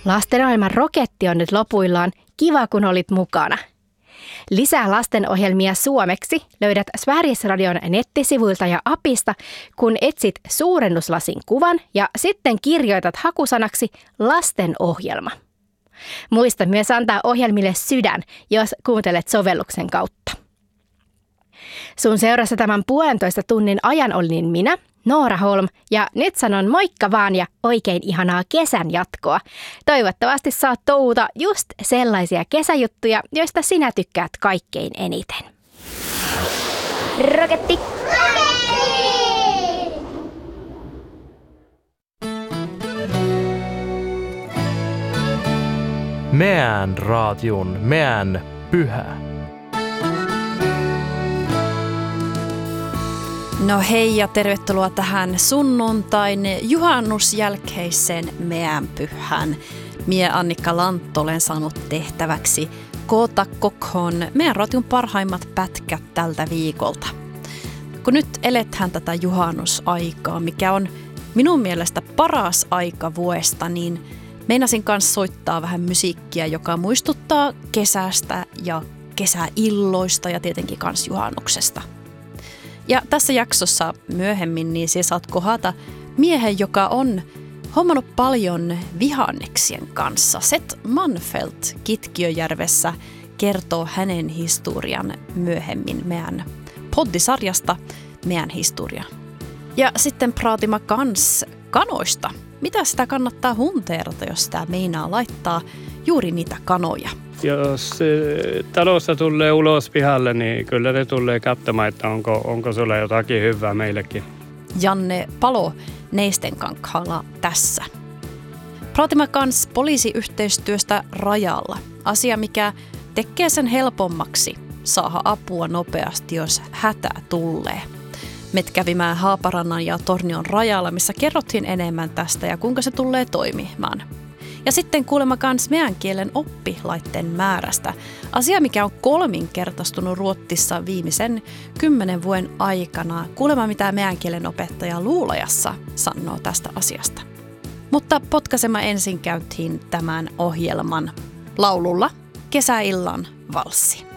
Lastenohjelman Roketti on nyt lopuillaan. Kiva, kun olit mukana. Lisää lastenohjelmia suomeksi löydät Sverigesradion nettisivuilta ja appista, kun etsit suurennuslasin kuvan ja sitten kirjoitat hakusanaksi lastenohjelma. Muista myös antaa ohjelmille sydän, jos kuuntelet sovelluksen kautta. Sun seurassa tämän 1,5 tunnin ajan olin minä, Noora Holm, ja nyt sanon moikka vaan ja oikein ihanaa kesän jatkoa. Toivottavasti saat touhuta just sellaisia kesäjuttuja, joista sinä tykkäät kaikkein eniten. Roketti! Meidän radion, meidän pyhä. No hei ja tervetuloa tähän sunnuntain juhannusjälkeiseen meidän pyhän. Mie Annika Lantto olen saanut tehtäväksi koota kokoon meidän radion parhaimmat pätkät tältä viikolta. Kun nyt eletään tätä juhannusaikaa, mikä on minun mielestä paras aika vuodesta, niin meinasin kanssa soittaa vähän musiikkia, joka muistuttaa kesästä ja kesäilloista ja tietenkin kans juhannuksesta. Ja tässä jaksossa myöhemmin niin sinä saat kohdata miehen, joka on hommannut paljon vihanneksien kanssa. Seth Manfeldt Kitkiöjärvessä kertoo hänen historian myöhemmin meidän poddisarjasta meidän historia. Ja sitten praatimme kans kanoista. Mitä sitä kannattaa hunteerata, jos sitä meinaa laittaa juuri niitä kanoja? Jos talossa tulee ulos pihalle, niin kyllä ne tulee katsomaan, että onko sulla jotakin hyvää meillekin. Janne Palo Neistenkankhaalla tässä. Praatimme kans poliisiyhteistyöstä rajalla. Asia, mikä tekee sen helpommaksi saada apua nopeasti, jos hätä tulee. Me kävimään Haaparannan ja Tornion rajalla, missä kerrottiin enemmän tästä ja kuinka se tulee toimimaan. Ja sitten kuulemma kans meidän kielen oppilaitteen määrästä. Asia, mikä on 3-kertaistunut Ruotsissa viimeisen 10 vuoden aikana. Kuulemma mitä meidän kielen opettaja Luulajassa sanoo tästä asiasta. Mutta potkaisemme ensin käyntiin tämän ohjelman laululla Kesäillan valssi.